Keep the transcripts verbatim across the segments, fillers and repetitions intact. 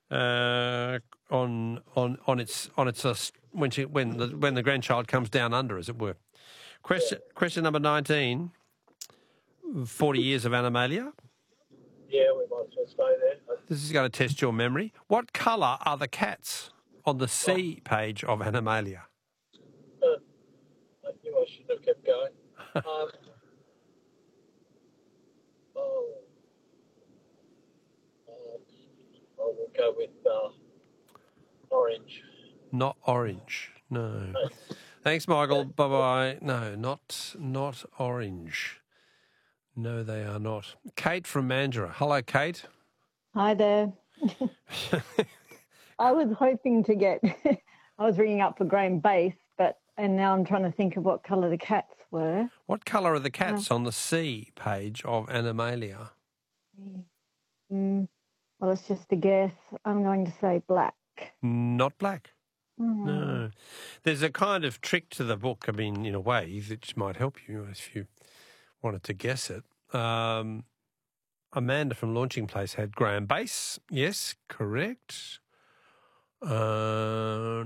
uh, on on on its on its uh, when she when the when the grandchild comes down under, as it were. Question question number nineteen. Forty years of Animalia. Yeah, we might as well stay there. This is going to test your memory. What colour are the cats on the C page of Animalia? Uh, I knew I shouldn't have kept going. Um, oh, uh, I will go with uh, orange. Not orange. No. no. Thanks, Michael. Bye bye. No, not not orange. No, they are not. Kate from Mandurah. Hello, Kate. Hi there. I was hoping to get, I was ringing up for Graham Base, but, and now I'm trying to think of what colour the cats were. What colour are the cats uh, on the C page of Animalia? Mm, well, it's just a guess. I'm going to say black. Not black. Mm. No. There's a kind of trick to the book, I mean, in a way, that might help you if you wanted to guess it. Um, Amanda from Launching Place had Graham Base. Yes, correct. Uh,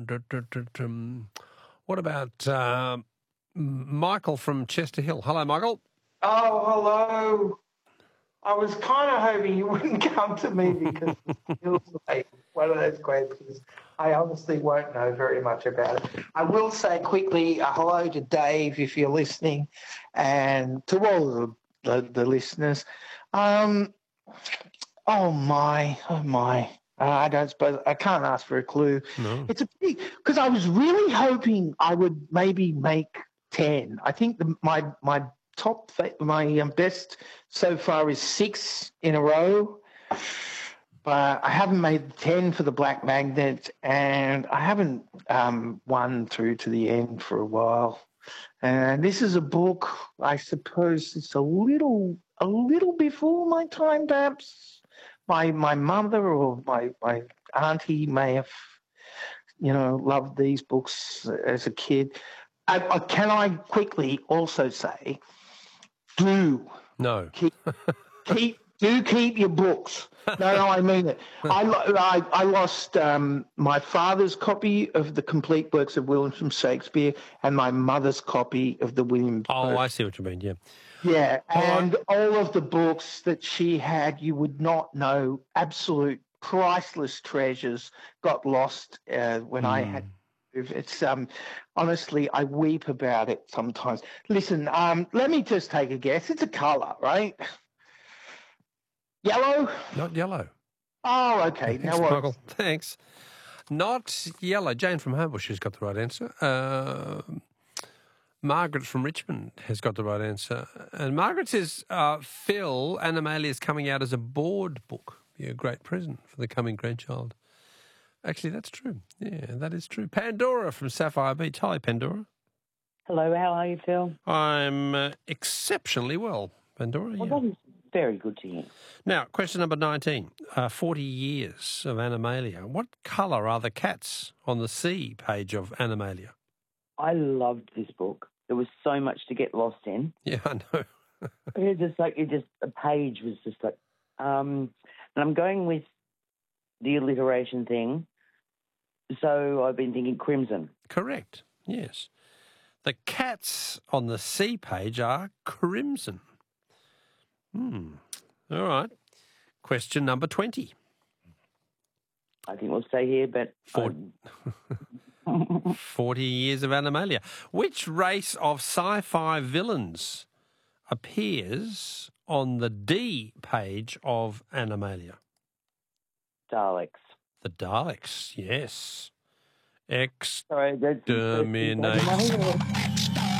what about uh, Michael from Chester Hill? Hello, Michael. Oh, hello. I was kind of hoping you wouldn't come to me because it feels like one of those questions I honestly won't know very much about it. I will say quickly uh, hello to Dave if you're listening and to all the, the, the listeners. Um, oh, my, oh, my. Uh, I don't suppose, I can't ask for a clue. No. It's a big, because I was really hoping I would maybe make ten. I think the, my, my, Top, my um, best so far is six in a row, but I haven't made ten for the Black Magnet, and I haven't um, won through to the end for a while. And this is a book, I suppose it's a little, a little before my time, perhaps. My my mother or my my auntie may have, you know, loved these books as a kid. I, I, can I quickly also say? Do no keep, keep do keep your books. No, no, I mean it. I I, I lost um, my father's copy of the complete works of William Shakespeare and my mother's copy of the William. Oh, Burke. I see what you mean. Yeah, yeah, and all, all of the books that she had, you would not know. Absolute priceless treasures got lost uh, when mm. I had. It's um, honestly, I weep about it sometimes. Listen, um, let me just take a guess. It's a colour, right? Yellow? Not yellow. Oh, okay. Thanks, now what? Michael. Thanks. Not yellow. Jane from Homebush has got the right answer. Uh, Margaret from Richmond has got the right answer. And Margaret says, uh, Phil, Animalia is coming out as a board book. Be a great present for the coming grandchild. Actually, that's true. Yeah, that is true. Pandora from Sapphire Beach. Hi, Pandora. Hello, how are you, Phil? I'm uh, exceptionally well, Pandora. Well, yeah. that is very good to hear. Now, question number nineteen. Uh, forty years of Animalia. What colour are the cats on the C page of Animalia? I loved this book. There was so much to get lost in. Yeah, I know. It was just like, it just, a page was just like, um, and I'm going with the alliteration thing. So I've been thinking crimson. Correct, yes. The cats on the C page are crimson. Hmm. All right. Question number twenty. I think we'll stay here, but... For- forty years of Animalia. Which race of sci-fi villains appears on the D page of Animalia? Daleks. The Daleks, yes. Sorry, that's, Exterminate. that's